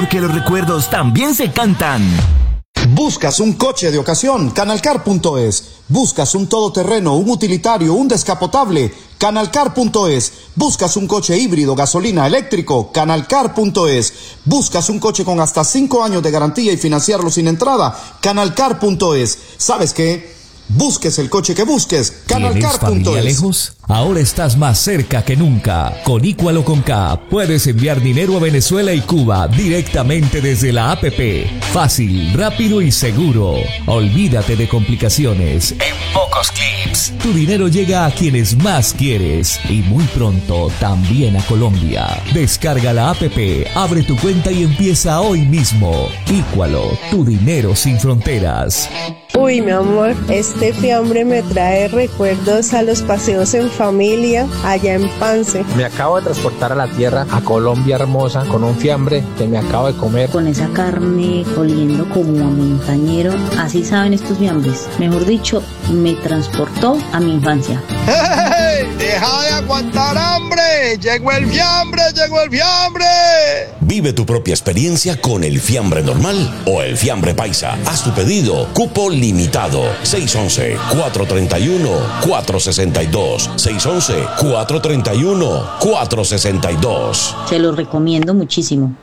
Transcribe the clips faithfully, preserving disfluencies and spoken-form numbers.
Porque los recuerdos también se cantan. ¿Buscas un coche de ocasión? Canalcar punto es. ¿Buscas un todoterreno, un utilitario, un descapotable? Canalcar punto es. ¿Buscas un coche híbrido, gasolina, eléctrico? Canalcar punto es. ¿Buscas un coche con hasta cinco años de garantía y financiarlo sin entrada? Canalcar punto es. ¿Sabes qué? Busques el coche que busques. Canalcar punto es. lejos? Ahora estás más cerca que nunca. Con Íqualo con K puedes enviar dinero a Venezuela y Cuba directamente desde la app. Fácil, rápido y seguro. Olvídate de complicaciones. En pocos clics, tu dinero llega a quienes más quieres y muy pronto también a Colombia. Descarga la app, abre tu cuenta y empieza hoy mismo. Íqualo, tu dinero sin fronteras. Uy, mi amor, este fiambre me trae recuerdos a los paseos en familia allá en Pance. Me acabo de transportar a la tierra, a Colombia hermosa, con un fiambre que me acabo de comer. Con esa carne oliendo como a montañero, así saben estos fiambres. Mejor dicho, me transportó a mi infancia. ¡Hey! ¡Deja de aguantar hambre! ¡Llegó el fiambre! ¡Llegó el fiambre! Vive tu propia experiencia con el fiambre normal o el fiambre paisa. Haz tu pedido. Cupo limitado. seis once, cuatro treinta y uno, cuatro sesenta y dos. seis once, cuatro treinta y uno, cuatro sesenta y dos. Se los recomiendo muchísimo.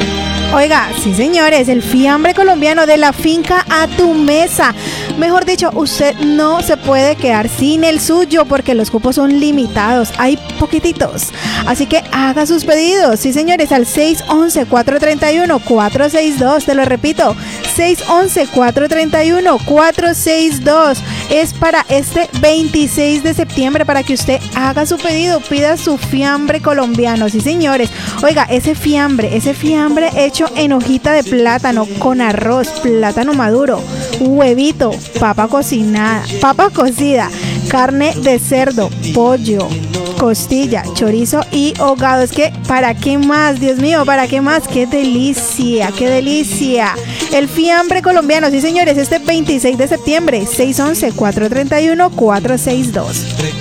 Oiga, sí señores, el fiambre colombiano de la finca a tu mesa. Mejor dicho, usted no se puede quedar sin el suyo porque los cupos son limitados, hay poquititos. Así que haga sus pedidos, sí señores, al seis once, cuatro treinta y uno, cuatro sesenta y dos, te lo repito, seis once, cuatro treinta y uno, cuatro sesenta y dos. Es para este veintiséis de septiembre para que usted haga su pedido, pida su fiambre colombiano, sí señores. Oiga, ese fiambre, ese fiambre hecho en hojita de plátano con arroz, plátano maduro, huevito, papa cocinada, papa cocida, carne de cerdo, pollo, costilla, chorizo y ahogado. Es que, ¿para qué más? Dios mío, ¿para qué más? ¡Qué delicia! ¡Qué delicia! El fiambre colombiano, sí señores, este veintiséis de septiembre, seis once, cuatro treinta y uno, cuatro sesenta y dos.